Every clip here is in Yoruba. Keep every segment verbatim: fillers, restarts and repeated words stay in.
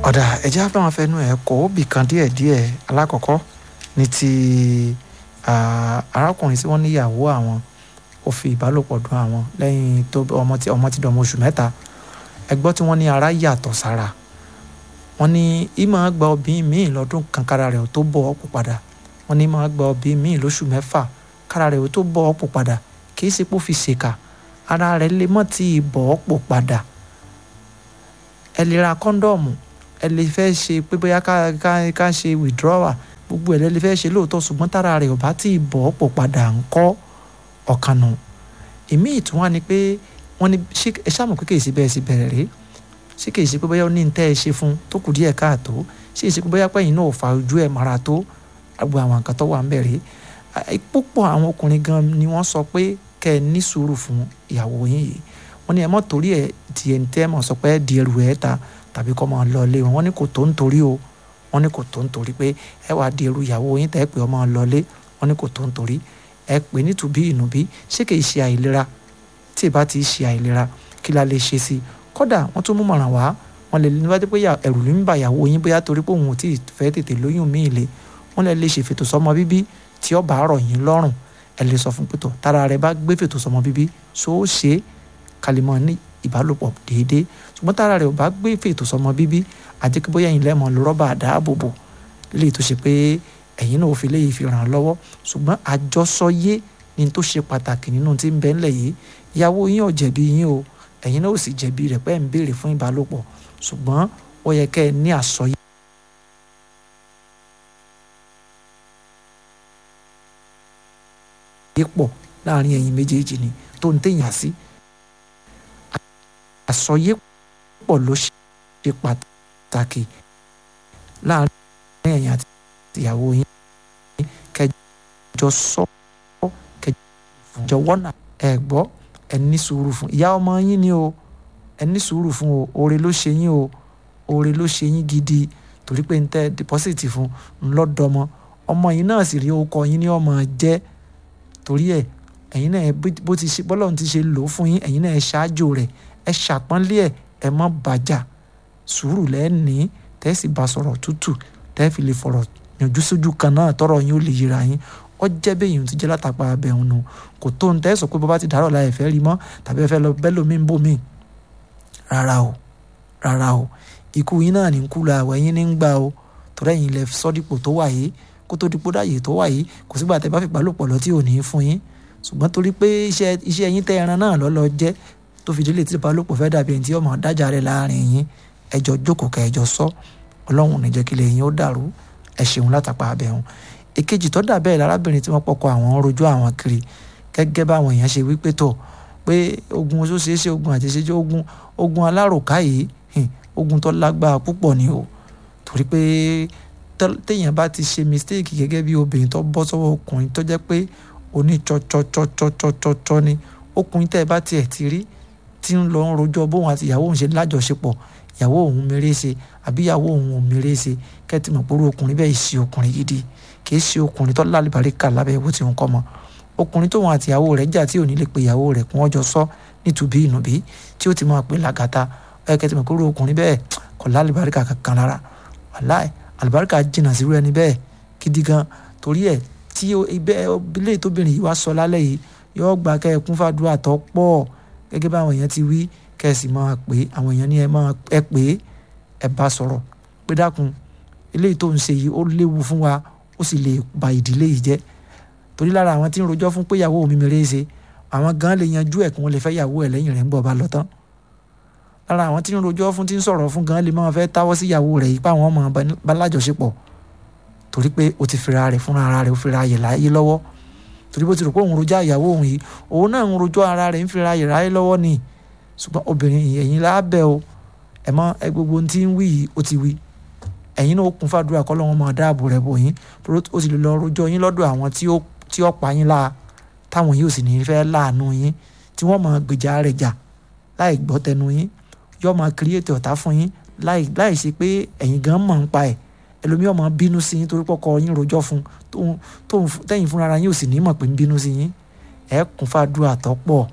ọ̀dà ẹ̀jẹ̀ á bá wọn fẹnu ẹ̀ kọ́ òbí kan díẹ̀díẹ̀. Alákọ̀ọ́kọ́ ní ti arákùnrin tí wọ́n níyàwó àwọn ó fi ìbálòpọ̀ dùn àwọn lẹ́yìn tó ọmọ tí ọmọ ti dọ̀mọ oṣù mẹ́ta. Ẹ gbọ́ tí wọ́n ní ara yàtọ̀ sára. Wọ́n ní ìmọ̀ gba obìnrin míì lọ́dún kan kára rẹ̀ tó bọ̀ ọ́pọ̀ padà. Wọ́n ní ìmọ̀ gba obìnrin míì lóṣù mẹ́fà kára rẹ̀ tó bọ̀ ọ́pọ̀ padà. Kì í ṣe pé ó fi ṣèkà, ara rẹ̀ lè mọ̀ tí ì bọ̀ ọ́pọ̀ padà. Ẹ lè ra kọ́ńdọ̀mù, ẹ lè fẹ́ ṣe pé bóyá ká ká ká ṣe withdrawal, gbogbo ẹ̀ lè fẹ́ ṣe lóòótọ́, ṣùgbọ́n tára rẹ̀ ò bá tí ì bọ̀ ọ́pọ̀ padà ńkọ́ ọ̀kan nù. Ìmí ìtún wá ni pé wọ́n ní ṣé ẹ ṣàmọ̀ pé kì í ṣe bẹ́ẹ̀ ṣe bẹ̀rẹ̀ rí. Ṣé kì í ṣe pé bóyá ó ní ntẹ́ ẹ ṣe fún tó kù díẹ̀ káàtó. Ṣé kì í ṣe pé bóyá pẹ́yìn náà ò fa ojú ẹ̀ mara tó gbogbo àwọn nǹkan tó wà ń bẹ̀rẹ̀. Púpọ̀ àwọn ọkùnrin gan ni wọ́n sọ pé kẹ́ ẹ ní sùúrù fún ìyàwó yín yìí. Wọ́n ní ẹ mọ́ torí ẹ̀ tí ẹ̀ ń tẹ́ mọ̀ sọ pé ẹ di ẹrù ẹ̀ ta tàbí kọ́ máa lọ lé wọn. Wọ́n ní kò tó ń torí o. Wọ́n ní kò tó ń torí pé ẹ wá di ẹrù ìyàwó yín tẹ́ pé ọmọ lọ lé. Wọ́n ní kò tó ń torí. Ẹ pè ní tùbí ìnùbí. Ṣé kì í ṣe àìlera? Tí ì bá ti ṣe àìlera, kí la lè ṣe sí i? Kódà wọ́n tún mú mọ̀ràn wá. Wọ́n lè ní wájú pé ẹ̀rù ló ń bà ìyàwó yín bóyá torí pé òun ò tí ì fẹ́ tètè lóyún míì le. Wọ́n lè lè ṣe fètò sọ́mọ bíbí tí ó bá rọ̀ yín lọ́rùn. Ẹ lè sọ fún pé tó tára rẹ̀ bá gbé fètò sọ́mọ bíbí so ó ṣe kalimọ̀ ní ìbálòpọ̀ déédéé. Ṣùgbọ́n tára rẹ̀ ò bá gbé fètò sọ́mọ bíbí, àjẹ́ kí bóyá ẹ̀yin lẹ́mọ̀ lo rọ́bà àdáàbòbò léyìí tó ṣe pé ẹ̀yin náà ò fi léyìí fi ràn án lọ́wọ́. Ṣùgbọ́n àjọsọyé ni tó ṣe pàtàkì nínú tí ń bẹ ńlẹ̀ yìí. Ìyàwó yín ò jẹ̀bi yín o, ẹ̀yin náà ò sì jẹ̀bi rẹ̀ pé ẹ̀ ń béèrè fún ìbálòpọ̀. Ṣùgbọ́n ó yẹ kẹ́ ẹ ní àsọyé pọ̀ láàrin ẹ̀yin méjèèjì ni tó ń tẹ̀yàn sí. Àsọyé pọ̀ ló ṣe pàtàkì láàrin ẹ̀yin àti ìyàwó yín. Kẹjọ sọ kẹjọ wọ́nà ẹ gbọ́ ẹ ní sùúrù fún ìyá ọmọ yín ni o. Ẹ ní sùúrù fún o. Oore ló ṣe yín o. Oore ló ṣe yín gidi torí pé ń tẹ́ dìpọ́sìtì fún ńlọ́dọ̀mọ. Ọmọ yín náà sì rí orúkọ yín ní ọmọ jẹ́. Torí ẹ̀ ẹ̀yin náà bó ti ṣe bọ́lọ́run ti ṣe lò ó fún yín, ẹ̀yin náà ẹ ṣáájú rẹ̀, ẹ ṣàpọ́nlé ẹ̀, ẹ má bàjá. Sùúrù lẹ́ẹ̀ni tẹ́ sì bá sọ̀rọ̀ tútù tẹ́ fi lè fọ̀rọ̀ yanjú sójú kan náà tọ́rọ̀ yín ó lè yíra yín. Ó jẹ́ bẹ́ẹ̀ yìí ti jẹ́ látàpá abẹ́ òun nù. Kò tó ń tẹ́ sọ pé bó bá ti dàárọ̀ la ẹ̀ fẹ́ rí mọ́ tàbí ẹ fẹ́ lọ bẹ́ẹ̀ lómi ń bò mí. Rárá o, rárá o. Ikú yín náà ní ń kú la àwọ̀ ẹ̀yin ní ń gbà o. Torí ẹ̀yin lẹ sọ́dípò tó wà yìí kó tó dípò dáyé tó wà yìí kò sígbà tẹ́ bá fi ìbálòpọ̀ lọ tí ò ní fún yín. Ṣùgbọ́n torí pé iṣẹ́ iṣẹ́ yín tẹ́ ẹran náà lọ́lọ́ jẹ́ tó fi délé tí ìbálòpọ̀ fẹ́ dàbí ẹni tí ọmọ dájà rẹ̀ láàrin yín. Ẹ jọ jókòó kẹ́ ẹ jọ sọ. Ọlọ́run ní jẹ́ kí ilé yín ó dàrú. Ẹ ṣeun látàpá abẹ́ òun. Èkejì tó dà bẹ́ẹ̀ lárábìnrin tí wọ́n pọkọ àwọn rojọ́ àwọn kiri gẹ́gẹ́ báwọn èèyàn ṣe wí pé tó pé ogun oṣù ṣeé ṣe ogun àti ṣeéṣe ogun ogun aláròká yìí ogun tó lágbára púpọ̀ ni o. Torí pé téèyàn bá ti ṣe mistake gẹ́gẹ́ bí obìnrin tó bọ́ sọ́wọ́ ọkùnrin tó jẹ́ pé oní tsọ́tsọ́tsọ́tsọ́tsọ́ ni ọkùnrin tẹ́ ẹ bá tiẹ̀ ti rí tí ń lọ ń rojọ́ bóun àti ìyàwó òun ṣe lájọṣepọ̀, ìyàwó òun mèrè ṣe àbí ìyàwó òun ò mèrè ṣe kẹ́tì mọ̀ pé orú ọkùnrin bẹ́ẹ̀ ṣe ọkùnrin gidi kì í ṣe ọkùnrin tó lálùbáríkà lábẹ́ ìwé tí ń kọ́ mọ́. Ọkùnrin tóun àti ìyàwó rẹ̀ jà tí ò ní lè pe ìyàwó rẹ̀ kún ọjọ́ sọ nítubí ìnùbí tí ó ti máa pè lágàtà ẹ kẹ́tì mọ̀ pé orú ọkùnrin bẹ́ẹ̀ kò lálùbáríkà kankan rárá. Wàláì àlùbáríkà jìnnà sí irú ẹni bẹ́ẹ̀ gidi gan. Torí ẹ̀ tí ilé tóbìnrin yìí wá sọ lálẹ́ yìí yóò gba kẹ́ ẹ kún fàdúrà tó pọ̀ gẹ́gẹ́ bá àwọn èèyàn ti wí kẹ́ ẹ sì máa pè é. Àwọn èèyàn ní ẹ máa ẹ pè é ẹ bá sọ̀rọ̀ pé dákun eléyìí tó ń ṣe yìí ó léwu fún wa ó sì lè ba ìdílé yìí jẹ́. Torí lára àwọn tí ń rojọ́ fún pé ìyàwó mi mèrè ṣe àwọn gan lè yanjú ẹ̀ kí wọ́n lè fẹ́ ìyàwó ẹ̀ lẹ́yìn rẹ̀ ń bọ̀ bá lọ tán. Lára àwọn tí ń rojọ́ fún tí ń sọ̀rọ̀ fún gan lè máa fẹ́ táwọ́ sí ìyàwó rẹ̀ yìí pé àwọn ọmọ bá lájọṣepọ̀ torí pé ó ti fira rẹ̀ fúnra ara rẹ̀ ó fira ayè láyé lọ́wọ́. Torí bó ti rò pé òun rojọ́ ìyàwó òun yìí òun náà ń rojọ́ ara rẹ̀ ń fira ayè láyé lọ́wọ́ ni. Ṣùgbọ́n obìnrin ẹ̀yin lábẹ́ o ẹ mọ ẹ gbogbo ohun tí ń wí yìí ó ti wí. Ẹ̀yin náà ó kún fàdúrà kọ́ lọ́wọ́ máa dáàbò rẹ̀ bò yín ó sì lè lọ rojọ́ yín lọ́dọ̀ àwọn tí ó tí ó pa yín láà táwọn yóò sì ní fẹ́ láàánú yín tí wọ́n máa gbèjà rẹ̀ jà láì gbọ́ tẹnu yín yóò máa kírètì ọ̀tá fún yín láì láì ṣe pé ẹ̀yin gan mọ̀ ń pa ẹ̀. Ẹlòmíì ó máa bínú sí yín torí pọ́kọ yín rojọ́ fún tó tẹ́yìn fúnra ara yín ò sì ní mọ̀ pé ń bínú sí yín. Ẹ kún fàdúrà tó pọ̀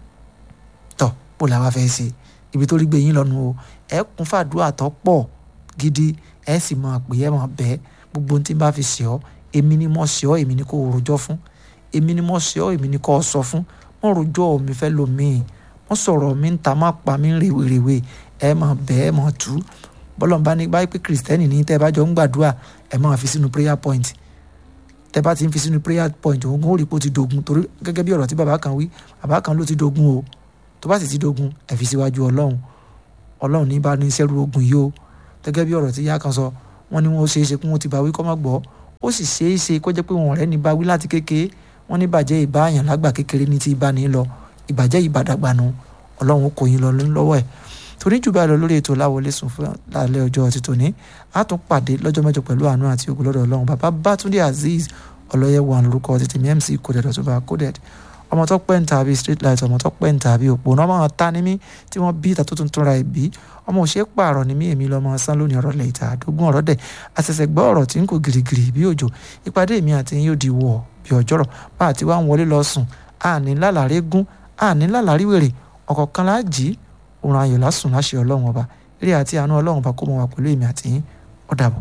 tọ̀ bó la wá fẹ́ ṣe ibi tó rí gbé yín lọ́nu o. Ẹ kún fàdúrà tó pọ̀ gidi ẹ sì máa pè é máa bẹ́ẹ̀ gbogbo ohun tí n bá fi ṣe ọ́ èmi ni mo ṣe ọ́ èmi ni kò rojọ́ fún èmi ni mo ṣe ọ́ èmi ni kò sọ fún mo rojọ́ mi fẹ́ lomi mo sọ̀rọ̀ mi ń ta má pa mi ń rèwerèwe ẹ máa bẹ́ẹ̀ máa tú bọ́lọ̀ bá ní báyìí pé kìrìsìtẹ́nì ní tẹ́ ẹ bá jọ ń gbàdúrà ẹ máa fi sínú prayer point tẹ́ bá ti ń fi sínú prayer point òun ó rí pé ó ti dogun torí gẹ́gẹ́ bí ọ̀rọ̀ tí bàbá kan wí bàbá kan ló ti dogun o tó bá sì ti dogun ẹ fi síwájú ọlọ́run ọlọ́run ní bá ní sẹ́rù ogun yìí o gẹ́gẹ́ bí ọ̀rọ̀ tí yá kan sọ wọ́n ní wọ́n ó ṣeé ṣe kí wọ́n ti bá wí kọ́ má gbọ́ ó sì ṣeé ṣe kó jẹ́ pé wọn ọ̀rẹ́ ní bá wí láti kékeré wọ́n ní bàjẹ́ ìbáàyàn lágbà kékeré ní ti ìbá ní lọ ìbàjẹ́ ìbàdàgbànú ọlọ́run kò yín lọ lọ́wọ́ ẹ̀ torí jù báyìí lọ lórí ètò Láwọlé Sùn fún lálẹ́ ọjọ́ ti tòní a tún pàdé lọ́jọ́ mẹ́jọ pẹ̀lú àánú àti ògo lọ́dọ̀ ọlọ́run bàbá Bátúndé Azeez ọlọ́yẹ̀wọ̀n lórúkọ tètè mi M C coded ọ̀túnba coded ọmọ tó pẹ́ ń tàbí street light ọmọ tó pẹ́ ń tàbí òpó náà máa ta ní mí tí wọ́n bí ìta tó tún túnra ìbí ọmọ òṣè pààrọ̀ ní mí èmi lọ́mọ sán lónìí ọ̀rọ̀ lẹ̀ ìta àdógún ọ̀rọ̀ dẹ̀ àṣẹ̀ṣẹ̀ gbọ́ ọ̀rọ̀ tí ń kò gìrìgìrì bí òjò ìpàdé mi àti yín yóò di wọ̀ bí ọjọ́rọ̀ bá àti wá ń wọlé lọ sùn àní lálàrí gún àní lálàrí wèrè ọ̀kọ̀ọ̀kan láàjì òun ayọ̀ lásùn láṣẹ ọlọ́run ọba eré àti àánú ọlọ́run ọba kó mọ wà pẹ̀lú èmi àti yín ó dàbọ̀.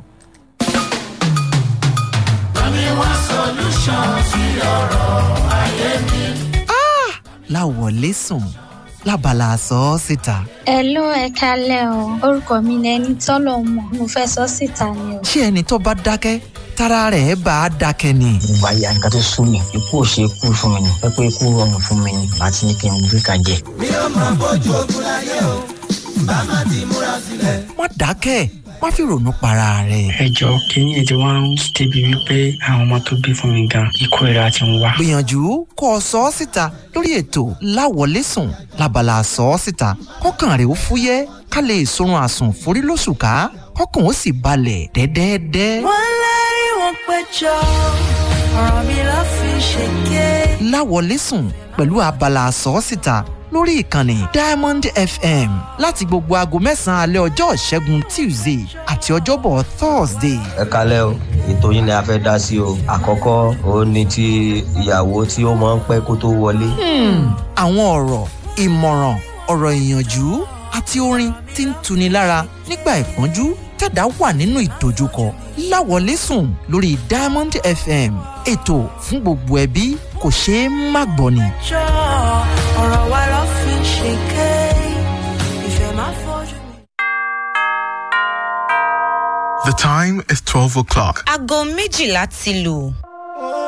Láwọlé Sùn lábala sọ ọ́ síta. Hello, ẹ kálẹ́ o. Orúkọ mi ni ẹni tọ́lọ̀ mọ̀. Mo fẹ́ sọ síta ni o. Ṣé ẹni tó bá dákẹ́ tára rẹ̀ bá a dákẹ́ ni? Ìgbà ya nǹkan tó sún mi, ikú ò ṣe é kú fún mi ni. Pé pé ikú rọrùn fún mi ni. Màá ti ní kí n gbé ka jẹ. Mi ò máa bójú ogun láyé o, bá má ti múra sílẹ̀. Má dákẹ́, má fi ronú para rẹ̀. Ẹ jọ kínní ètò wa ń débi wípé àwọn ọmọ tó bí fún mi gan ikú ìra ti ń wá. Gbìyànjú kó o sọ ọ́ síta lórí ètò Láwọlé Sùn lábala sọ ọ́ síta kọ́kàn rẹ̀ ó fúyẹ́ ká lè sorun àsùn forí lóṣù ká kọ́kàn ó sì balẹ̀ dẹ́dẹ́dẹ́. Wọ́n lérí wọn péjọ ọ̀rọ̀ mi ló fi ṣèké. Láwọlé Sùn pẹ̀lú abala sọ ọ́ síta lórí ìkànnì Diamond F M láti gbogbo aago mẹ́sàn-án alẹ́ ọjọ́ ìṣẹ́gun Tuesday àti ọjọ́bọ̀ Thursday. Ẹ kálẹ́ o ètò yín ni a fẹ́ dá sí o àkọ́kọ́ òun ni ti ìyàwó tí ó máa ń pẹ́ kó tó wọlé. àwọn ọ̀rọ̀ ìmọ̀ràn ọ̀rọ̀ ìyànjú àti orin tí ń tuni lára nígbà ìpọ́njú tẹ̀dá wà nínú ìdojúkọ. Láwọlé Sùn lórí Diamond F M ètò fún gbogbo ẹbí kò ṣeé má gbọ́ ni. jọ ọ̀rọ̀ wa ló fi ṣèké ìfẹ́ máa fojú mi. The time is twelve o'clock. Aago méjìlá ti lù.